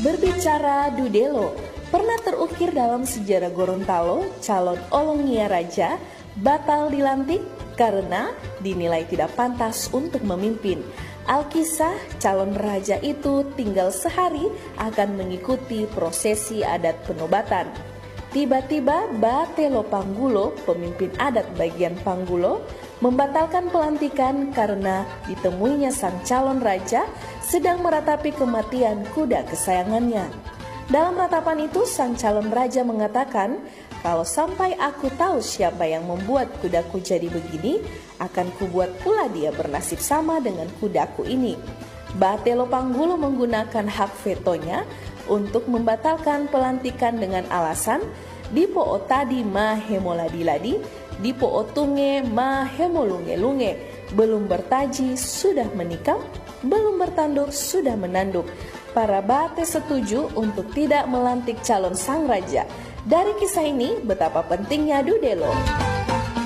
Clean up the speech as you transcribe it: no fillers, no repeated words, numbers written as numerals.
Berbicara Dudelo, pernah terukir dalam sejarah Gorontalo, calon Olongia Raja batal dilantik karena dinilai tidak pantas untuk memimpin. Alkisah, calon raja itu tinggal sehari akan mengikuti prosesi adat penobatan. Tiba-tiba Batelo Panggulo, pemimpin adat bagian Panggulo, membatalkan pelantikan karena ditemuinya sang calon raja sedang meratapi kematian kuda kesayangannya. Dalam ratapan itu, sang calon raja mengatakan, "Kalau sampai aku tahu siapa yang membuat kudaku jadi begini, akan kubuat pula dia bernasib sama dengan kudaku ini." Batelo Panggulo menggunakan hak vetonya untuk membatalkan pelantikan dengan alasan Dipo Otadi ma hemoladiladi, Dipo Otunge ma hemolunge-lunge, belum bertaji sudah menikam, belum bertanduk sudah menanduk. Para bate setuju untuk tidak melantik calon sang raja. Dari kisah ini, betapa pentingnya Dudelo.